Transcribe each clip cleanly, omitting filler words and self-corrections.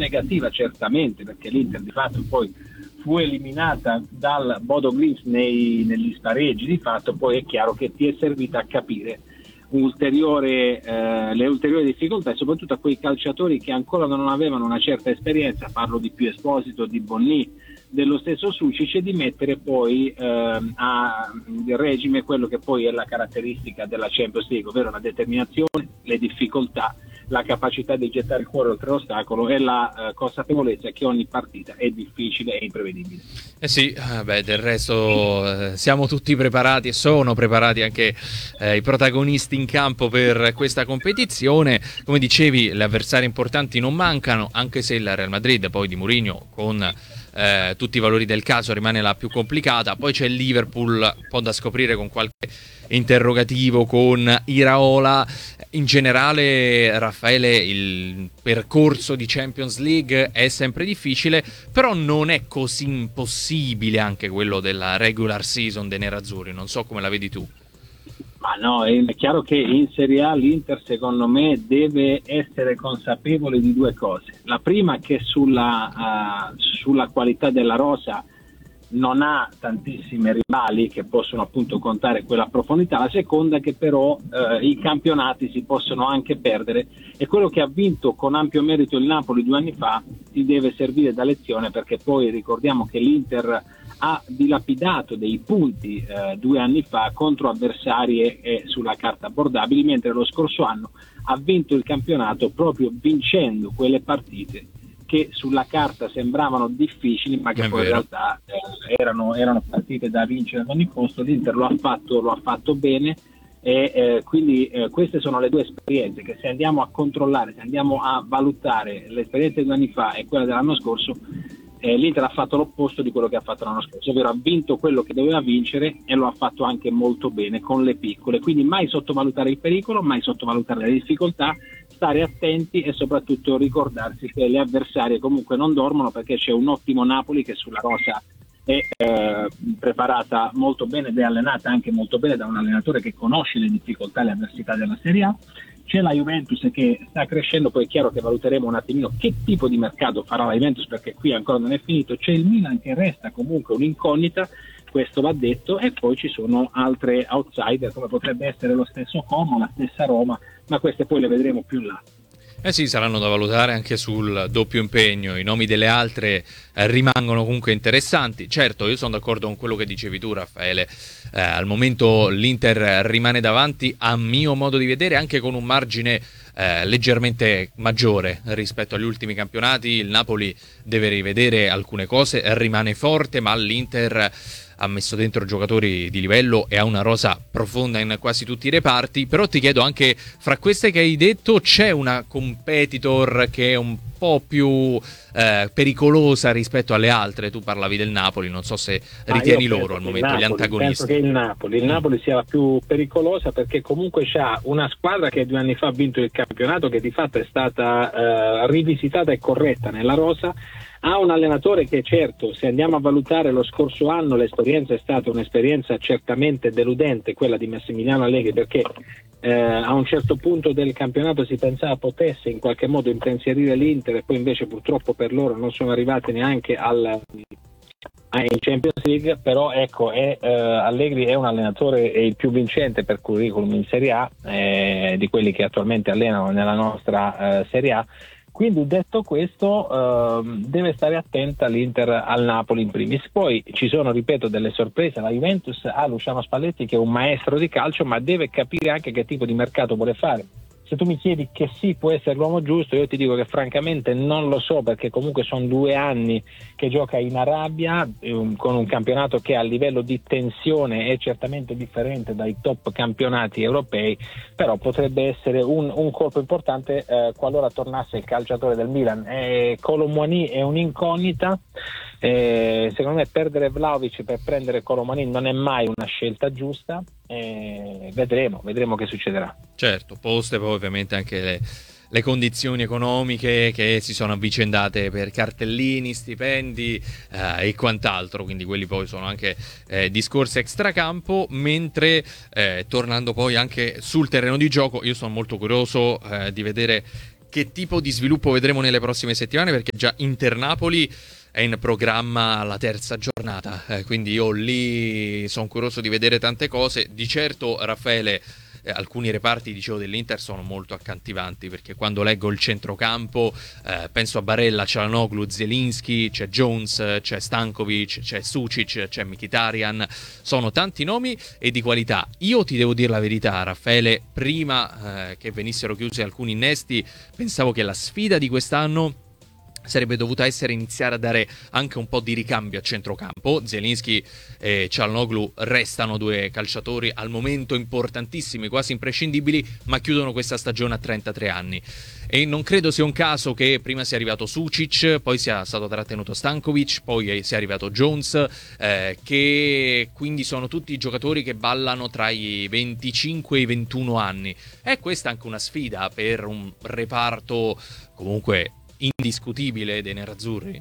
negativa certamente, perché l'Inter di fatto poi fu eliminata dal Bodo Glimt negli spareggi, di fatto poi è chiaro che ti è servita a capire le ulteriori difficoltà, e soprattutto a quei calciatori che ancora non avevano una certa esperienza, parlo di Più Esposito, di Bonni, dello stesso Sucic, e di mettere poi a regime quello che poi è la caratteristica della Champions League, ovvero la determinazione, le difficoltà, la capacità di gettare il cuore oltre l'ostacolo e la consapevolezza che ogni partita è difficile e imprevedibile. Sì, del resto siamo tutti preparati e sono preparati anche i protagonisti in campo per questa competizione. Come dicevi, gli avversari importanti non mancano, anche se il Real Madrid poi di Mourinho con tutti i valori del caso rimane la più complicata. Poi c'è il Liverpool, un po' da scoprire con qualche interrogativo con Iraola. In generale, Raffaele, il percorso di Champions League è sempre difficile, però non è così impossibile anche quello della regular season dei nerazzurri. Non so come la vedi tu. Ma no, è chiaro che in Serie A l'Inter secondo me deve essere consapevole di due cose. La prima, che sulla qualità della rosa non ha tantissime rivali che possono appunto contare quella profondità. La seconda, che però i campionati si possono anche perdere, e quello che ha vinto con ampio merito il Napoli 2 anni fa ti deve servire da lezione, perché poi ricordiamo che l'Inter ha dilapidato dei punti 2 anni fa contro avversari sulla carta abbordabili, mentre lo scorso anno ha vinto il campionato proprio vincendo quelle partite che sulla carta sembravano difficili, ma che poi in realtà erano partite da vincere ad ogni costo. L'Inter lo ha fatto bene, e quindi queste sono le due esperienze che, se andiamo a controllare, se andiamo a valutare l'esperienza di 2 anni fa e quella dell'anno scorso, l'Inter ha fatto l'opposto di quello che ha fatto l'anno scorso, ovvero ha vinto quello che doveva vincere e lo ha fatto anche molto bene con le piccole. Quindi mai sottovalutare il pericolo, mai sottovalutare le difficoltà, stare attenti e soprattutto ricordarsi che le avversarie comunque non dormono, perché c'è un ottimo Napoli che sulla rosa è preparata molto bene ed è allenata anche molto bene da un allenatore che conosce le difficoltà e le avversità della Serie A. C'è la Juventus che sta crescendo, poi è chiaro che valuteremo un attimino che tipo di mercato farà la Juventus, perché qui ancora non è finito. C'è il Milan che resta comunque un'incognita, questo va detto, e poi ci sono altre outsider come potrebbe essere lo stesso Como, la stessa Roma, ma queste poi le vedremo più in là. Sì, saranno da valutare anche sul doppio impegno. I nomi delle altre rimangono comunque interessanti. Certo, io sono d'accordo con quello che dicevi tu, Raffaele. Al momento l'Inter rimane davanti, a mio modo di vedere, anche con un margine leggermente maggiore rispetto agli ultimi campionati. Il Napoli deve rivedere alcune cose, rimane forte, ma l'Inter ha messo dentro giocatori di livello e ha una rosa profonda in quasi tutti i reparti. Però ti chiedo anche, fra queste che hai detto, c'è una competitor che è un po' più pericolosa rispetto alle altre? Tu parlavi del Napoli, non so se ritieni loro al momento gli antagonisti. Penso che il Napoli sia la più pericolosa, perché comunque c'ha una squadra che 2 anni fa ha vinto il campionato, che di fatto è stata rivisitata e corretta nella rosa. Ha un allenatore che, certo, se andiamo a valutare lo scorso anno, l'esperienza è stata un'esperienza certamente deludente, quella di Massimiliano Allegri, perché a un certo punto del campionato si pensava potesse in qualche modo impensierire l'Inter, e poi invece purtroppo per loro non sono arrivati neanche in Champions League. Però ecco, Allegri è un allenatore il più vincente per curriculum in Serie A, di quelli che attualmente allenano nella nostra Serie A. Quindi, detto questo, deve stare attenta l'Inter al Napoli in primis. Poi ci sono, ripeto, delle sorprese. La Juventus ha Luciano Spalletti, che è un maestro di calcio, ma deve capire anche che tipo di mercato vuole fare. Se tu mi chiedi che sì, può essere l'uomo giusto, io ti dico che francamente non lo so, perché comunque sono 2 anni che gioca in Arabia, con un campionato che a livello di tensione è certamente differente dai top campionati europei, però potrebbe essere un colpo importante qualora tornasse il calciatore del Milan. Kolo Muani è un'incognita. Secondo me perdere Vlahovic per prendere Kolo Muani non è mai una scelta giusta. Vedremo che succederà. Certo, poste poi ovviamente anche le condizioni economiche che si sono avvicendate per cartellini, stipendi e quant'altro, quindi quelli poi sono anche discorsi extracampo. Mentre tornando poi anche sul terreno di gioco, io sono molto curioso di vedere che tipo di sviluppo vedremo nelle prossime settimane, perché già Inter-Napoli è in programma la terza giornata, quindi io lì sono curioso di vedere tante cose. Di certo, Raffaele, alcuni reparti, dicevo, dell'Inter sono molto accattivanti, perché quando leggo il centrocampo penso a Barella, Çalhanoğlu, Zielinski, c'è Jones, c'è Stankovic, c'è Sucic, c'è Mkhitaryan, sono tanti nomi e di qualità. Io ti devo dire la verità, Raffaele, prima che venissero chiusi alcuni innesti pensavo che la sfida di quest'anno sarebbe dovuta essere iniziare a dare anche un po' di ricambio a centrocampo. Zielinski e Çalhanoğlu restano due calciatori al momento importantissimi, quasi imprescindibili, ma chiudono questa stagione a 33 anni. E non credo sia un caso che prima sia arrivato Sucic, poi sia stato trattenuto Stankovic, poi sia arrivato Jones, che quindi sono tutti giocatori che ballano tra i 25 e i 21 anni. E questa è anche una sfida per un reparto comunque indiscutibile dei nerazzurri.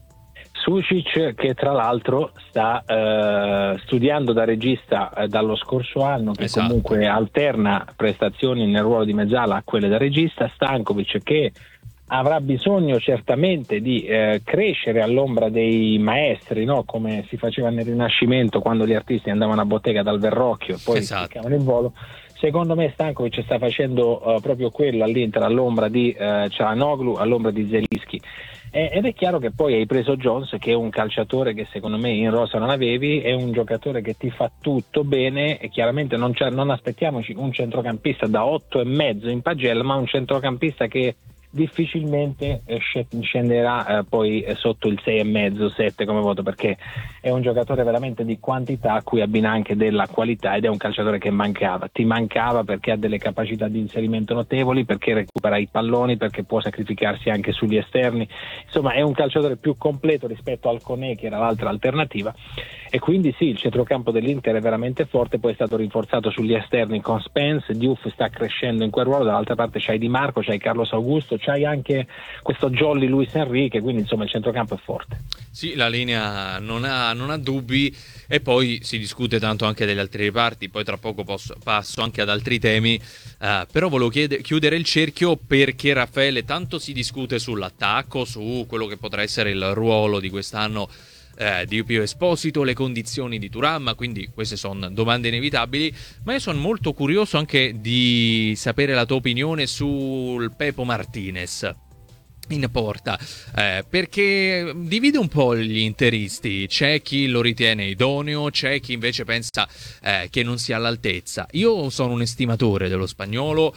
Sucic, che tra l'altro sta studiando da regista dallo scorso anno, che esatto, comunque alterna prestazioni nel ruolo di mezzala a quelle da regista. Stankovic, che avrà bisogno certamente di crescere all'ombra dei maestri, no? Come si faceva nel Rinascimento, quando gli artisti andavano a bottega dal Verrocchio e poi spiccavano il volo. Secondo me Stankovic sta facendo proprio quello all'Inter, all'ombra di Çalhanoğlu, all'ombra di Zielinski. Ed è chiaro che poi hai preso Jones, che è un calciatore che secondo me in rosa non avevi, è un giocatore che ti fa tutto bene, e chiaramente non aspettiamoci un centrocampista da 8,5 in pagella, ma un centrocampista che difficilmente scenderà poi sotto il 6,5, 7 come voto, perché è un giocatore veramente di quantità a cui abbina anche della qualità, ed è un calciatore che ti mancava perché ha delle capacità di inserimento notevoli, perché recupera i palloni, perché può sacrificarsi anche sugli esterni. Insomma, è un calciatore più completo rispetto al Koné, che era l'altra alternativa, e quindi sì, il centrocampo dell'Inter è veramente forte. Poi è stato rinforzato sugli esterni con Spence, Diouf sta crescendo in quel ruolo, dall'altra parte c'hai Di Marco, c'hai Carlos Augusto, c'hai anche questo jolly Luis Enrique, quindi insomma il centrocampo è forte. Sì, la linea non ha dubbi, e poi si discute tanto anche degli altri reparti, poi tra poco passo anche ad altri temi, però volevo chiudere il cerchio, perché Raffaele, tanto si discute sull'attacco, su quello che potrà essere il ruolo di quest'anno di Pio Esposito, le condizioni di Thuram, quindi queste sono domande inevitabili, ma io sono molto curioso anche di sapere la tua opinione sul Pepo Martinez in porta, perché divide un po' gli interisti. C'è chi lo ritiene idoneo, c'è chi invece pensa che non sia all'altezza. Io sono un estimatore dello spagnolo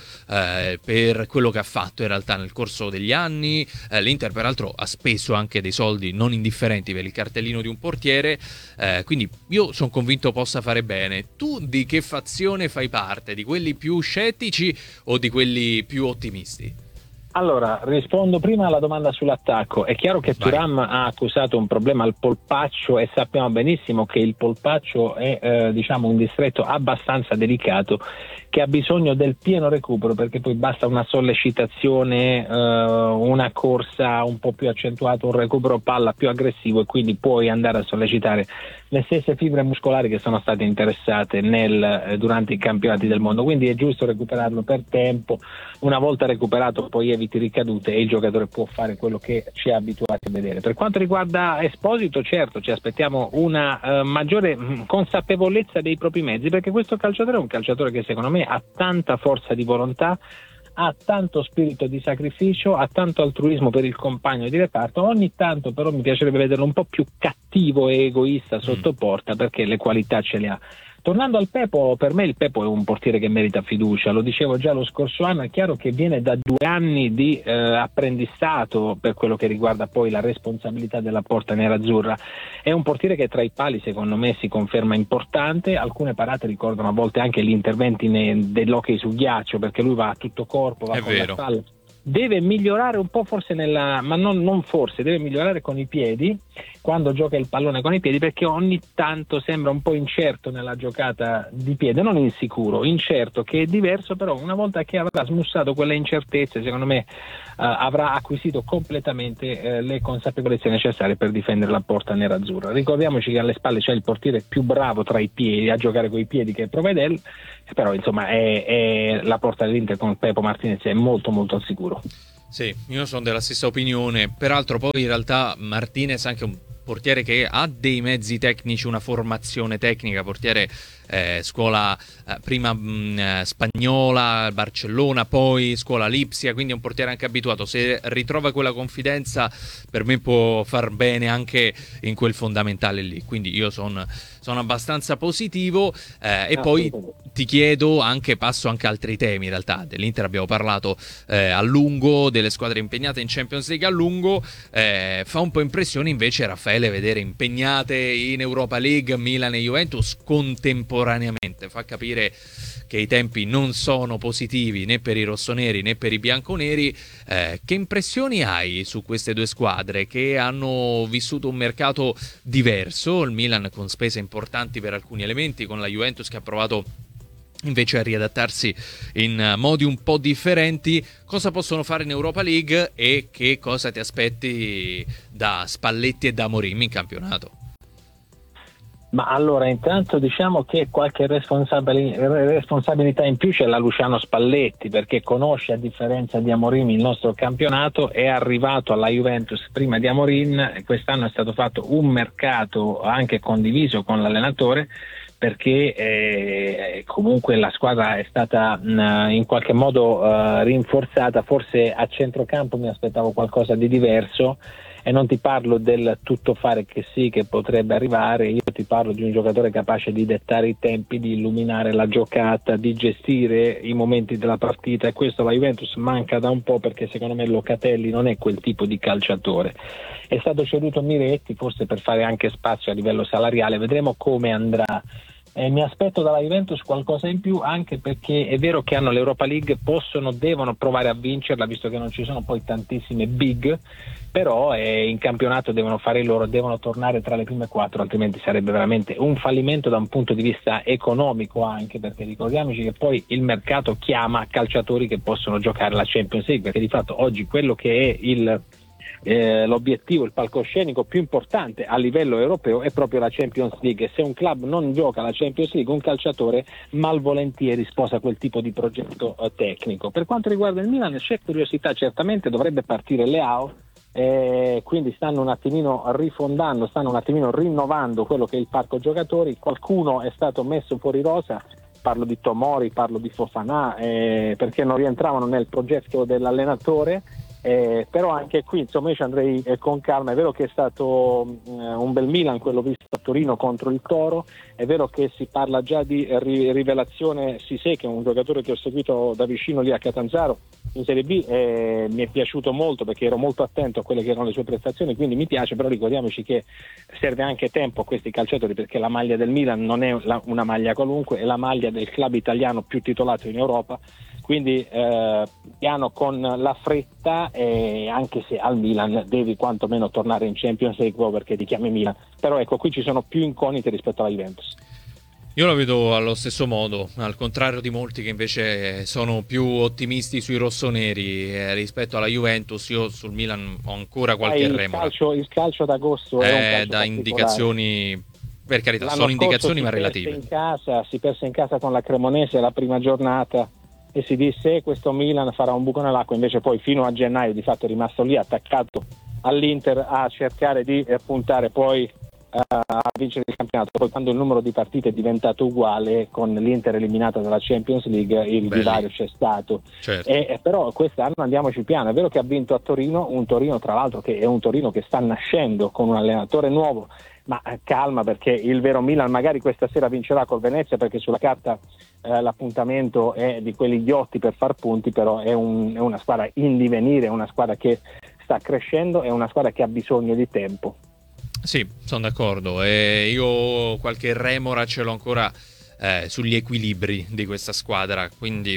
per quello che ha fatto in realtà nel corso degli anni. L'Inter peraltro ha speso anche dei soldi non indifferenti per il cartellino di un portiere, quindi io sono convinto possa fare bene. Tu di che fazione fai parte? Di quelli più scettici o di quelli più ottimisti? Allora, rispondo prima alla domanda sull'attacco. È chiaro che Thuram ha accusato un problema al polpaccio, e sappiamo benissimo che il polpaccio è un distretto abbastanza delicato, che ha bisogno del pieno recupero, perché poi basta una sollecitazione, una corsa un po' più accentuata, un recupero palla più aggressivo, e quindi puoi andare a sollecitare le stesse fibre muscolari che sono state interessate durante i campionati del mondo. Quindi è giusto recuperarlo per tempo. Una volta recuperato poi eviti ricadute e il giocatore può fare quello che ci è abituati a vedere. Per quanto riguarda Esposito, certo, ci aspettiamo una maggiore consapevolezza dei propri mezzi, perché questo calciatore è un calciatore che secondo me ha tanta forza di volontà, ha tanto spirito di sacrificio, ha tanto altruismo per il compagno di reparto. Ogni tanto però mi piacerebbe vederlo un po' più cattivo e egoista sotto porta, perché le qualità ce le ha. Tornando al Pepo, per me il Pepo è un portiere che merita fiducia, lo dicevo già lo scorso anno. È chiaro che viene da 2 anni di apprendistato per quello che riguarda poi la responsabilità della porta nerazzurra. È un portiere che tra i pali secondo me si conferma importante. Alcune parate ricordano a volte anche gli interventi dell'hockey su ghiaccio, perché lui va a tutto corpo, va con la spalla. Deve migliorare un po' forse deve migliorare con i piedi, quando gioca il pallone con i piedi, perché ogni tanto sembra un po' incerto nella giocata di piede, non insicuro, incerto, che è diverso. Però una volta che avrà smussato quelle incertezze, secondo me avrà acquisito completamente le consapevolezze necessarie per difendere la porta nerazzurra. Ricordiamoci che alle spalle c'è il portiere più bravo tra i piedi a giocare coi piedi, che è Provedel, però insomma è la porta dell'Inter con Pepo Martinez è molto molto al sicuro. Sì, io sono della stessa opinione. Peraltro poi in realtà Martinez è anche un portiere che ha dei mezzi tecnici, una formazione tecnica, portiere scuola prima spagnola, Barcellona, poi scuola Lipsia, quindi è un portiere anche abituato. Se ritrova quella confidenza, per me può far bene anche in quel fondamentale lì. Quindi io sono abbastanza positivo e poi ti chiedo anche, passo anche altri temi in realtà. Dell'Inter abbiamo parlato a lungo, delle squadre impegnate in Champions League a lungo, fa un po' impressione invece, Raffaele, vedere impegnate in Europa League Milan e Juventus contemporaneamente. Fa capire che i tempi non sono positivi né per i rossoneri né per i bianconeri. Che impressioni hai su queste due squadre che hanno vissuto un mercato diverso, il Milan con spese importanti per alcuni elementi, con la Juventus che ha provato invece a riadattarsi in modi un po' differenti? Cosa possono fare in Europa League e che cosa ti aspetti da Spalletti e da Mourinho in campionato? Ma allora, intanto diciamo che qualche responsabilità in più c'è la Luciano Spalletti, perché conosce, a differenza di Amorim, il nostro campionato, è arrivato alla Juventus prima di Amorim. Quest'anno è stato fatto un mercato anche condiviso con l'allenatore, perché comunque la squadra è stata in qualche modo rinforzata. Forse a centrocampo mi aspettavo qualcosa di diverso, e non ti parlo del tutto fare che sì, che potrebbe arrivare. Io ti parlo di un giocatore capace di dettare i tempi, di illuminare la giocata, di gestire i momenti della partita, e questo la Juventus manca da un po', perché secondo me Locatelli non è quel tipo di calciatore. È stato ceduto Miretti, forse per fare anche spazio a livello salariale, vedremo come andrà. Mi aspetto dalla Juventus qualcosa in più, anche perché è vero che hanno l'Europa League, devono provare a vincerla, visto che non ci sono poi tantissime big, però in campionato devono fare il loro, devono tornare tra le prime quattro, altrimenti sarebbe veramente un fallimento da un punto di vista economico, anche perché ricordiamoci che poi il mercato chiama calciatori che possono giocare la Champions League, perché di fatto oggi quello che è l'obiettivo, il palcoscenico più importante a livello europeo è proprio la Champions League. Se un club non gioca la Champions League, un calciatore malvolentieri sposa quel tipo di progetto tecnico. Per quanto riguarda il Milan, c'è curiosità, certamente dovrebbe partire Leao, quindi stanno un attimino rifondando, stanno un attimino rinnovando quello che è il parco giocatori. Qualcuno è stato messo fuori rosa, parlo di Tomori, parlo di Fofana, perché non rientravano nel progetto dell'allenatore. Però anche qui insomma io ci andrei con calma. È vero che è stato un bel Milan quello visto a Torino contro il Toro, è vero che si parla già di rivelazione Cissé, che è un giocatore che ho seguito da vicino lì a Catanzaro in Serie B, mi è piaciuto molto perché ero molto attento a quelle che erano le sue prestazioni, quindi mi piace. Però ricordiamoci che serve anche tempo a questi calciatori, perché la maglia del Milan non è una maglia qualunque, è la maglia del club italiano più titolato in Europa. Quindi piano con la fretta, anche se al Milan devi quantomeno tornare in Champions League, perché ti chiami Milan. Però ecco, qui ci sono più incognite rispetto alla Juventus. Io la vedo allo stesso modo, al contrario di molti che invece sono più ottimisti sui rossoneri rispetto alla Juventus. Io sul Milan ho ancora qualche remora. Il calcio d'agosto è un calcio da indicazioni, per carità, sono indicazioni ma relative. Si perse in casa con la Cremonese la prima giornata, e si disse questo Milan farà un buco nell'acqua. Invece poi fino a gennaio di fatto è rimasto lì attaccato all'Inter a cercare di puntare poi a vincere il campionato. Poi quando il numero di partite è diventato uguale, con l'Inter eliminata dalla Champions League, il divario c'è stato. Certo. Però quest'anno andiamoci piano. È vero che ha vinto a Torino, un Torino tra l'altro che è un Torino che sta nascendo con un allenatore nuovo, ma calma, perché il vero Milan magari questa sera vincerà col Venezia, perché sulla carta l'appuntamento è di quelli ghiotti per far punti, però è una squadra in divenire, è una squadra che sta crescendo, è una squadra che ha bisogno di tempo. Sì, sono d'accordo, e io qualche remora ce l'ho ancora sugli equilibri di questa squadra, quindi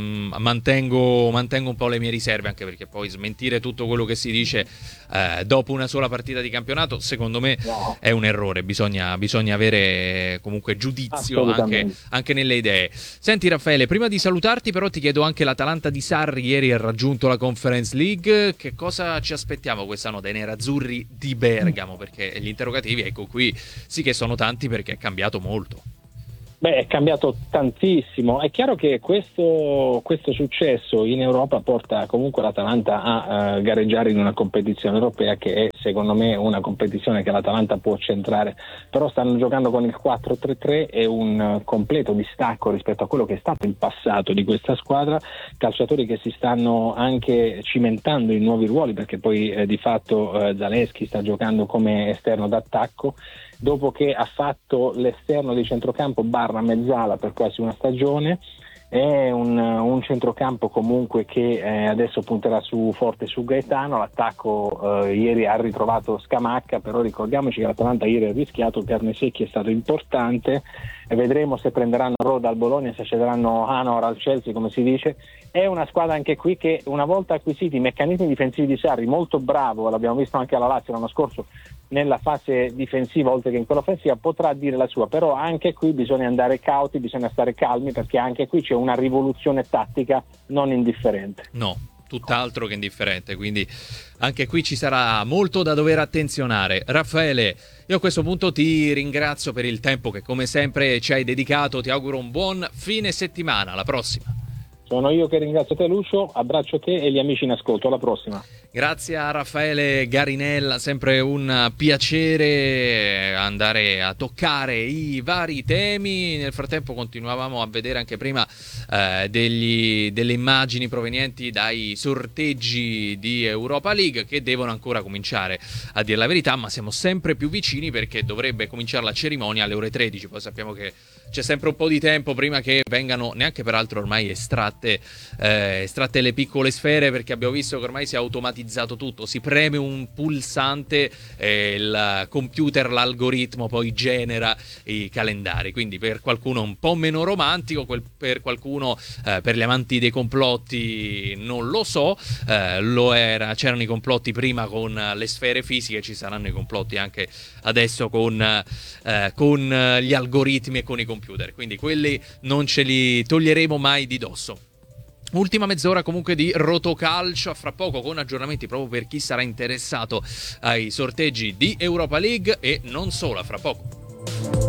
mantengo un po' le mie riserve, anche perché poi smentire tutto quello che si dice dopo una sola partita di campionato secondo me è un errore. Bisogna avere comunque giudizio anche nelle idee. Senti Raffaele, prima di salutarti però ti chiedo anche: l'Atalanta di Sarri ieri ha raggiunto la Conference League, che cosa ci aspettiamo quest'anno dai nerazzurri di Bergamo? Perché gli interrogativi, ecco qui, sì che sono tanti, perché è cambiato molto. Beh, è cambiato tantissimo. È chiaro che questo successo in Europa porta comunque l'Atalanta a gareggiare in una competizione europea che è, secondo me, una competizione che l'Atalanta può centrare. Però stanno giocando con il 4-3-3 e un completo distacco rispetto a quello che è stato il passato di questa squadra. Calciatori che si stanno anche cimentando in nuovi ruoli, perché poi di fatto Zalewski sta giocando come esterno d'attacco, dopo che ha fatto l'esterno di centrocampo barra mezzala per quasi una stagione. È un centrocampo comunque che adesso punterà forte su Gaetano. L'attacco ieri ha ritrovato Scamacca, però ricordiamoci che l'Atalanta ieri ha rischiato, Carnesecchi è stato importante, e vedremo se prenderanno Roda al Bologna, se cederanno Hanor al Chelsea, come si dice. È una squadra anche qui che, una volta acquisiti i meccanismi difensivi di Sarri, molto bravo, l'abbiamo visto anche alla Lazio l'anno scorso nella fase difensiva oltre che in quella offensiva, potrà dire la sua, però anche qui bisogna andare cauti, bisogna stare calmi, perché anche qui c'è una rivoluzione tattica non indifferente. No, tutt'altro che indifferente, quindi anche qui ci sarà molto da dover attenzionare. Raffaele, io a questo punto ti ringrazio per il tempo che come sempre ci hai dedicato, ti auguro un buon fine settimana, alla prossima. Sono io che ringrazio te, Lucio, abbraccio te e gli amici in ascolto, alla prossima. Grazie a Raffaele Garinella, sempre un piacere andare a toccare i vari temi. Nel frattempo continuavamo a vedere anche prima delle immagini provenienti dai sorteggi di Europa League, che devono ancora cominciare, a dire la verità, ma siamo sempre più vicini, perché dovrebbe cominciare la cerimonia alle ore 13. Poi sappiamo che c'è sempre un po' di tempo prima che vengano, neanche peraltro ormai estratte le piccole sfere, perché abbiamo visto che ormai si è automatizzato tutto, si preme un pulsante e il computer, l'algoritmo poi genera i calendari. Quindi per qualcuno un po' meno romantico, per qualcuno, per gli amanti dei complotti, non lo so, lo era, c'erano i complotti prima con le sfere fisiche, ci saranno i complotti anche adesso con gli algoritmi e con i computer, quindi quelli non ce li toglieremo mai di dosso. Ultima mezz'ora comunque di Rotocalcio, a fra poco con aggiornamenti proprio per chi sarà interessato ai sorteggi di Europa League, e non solo, a fra poco.